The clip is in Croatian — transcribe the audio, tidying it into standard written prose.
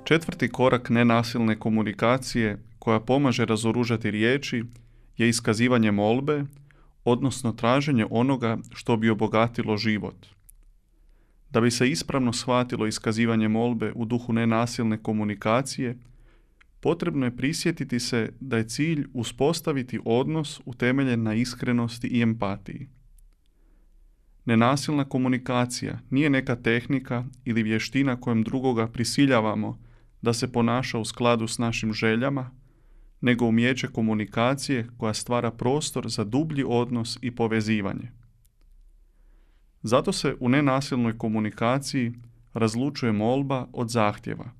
Četvrti korak nenasilne komunikacije koja pomaže razoružati riječi je iskazivanje molbe, odnosno traženje onoga što bi obogatilo život. Da bi se ispravno shvatilo iskazivanje molbe u duhu nenasilne komunikacije, potrebno je prisjetiti se da je cilj uspostaviti odnos utemeljen na iskrenosti i empatiji. Nenasilna komunikacija nije neka tehnika ili vještina kojom drugoga prisiljavamo da se ponaša u skladu s našim željama, nego umijeće komunikacije koja stvara prostor za dublji odnos i povezivanje. Zato se u nenasilnoj komunikaciji razlučuje molba od zahtjeva.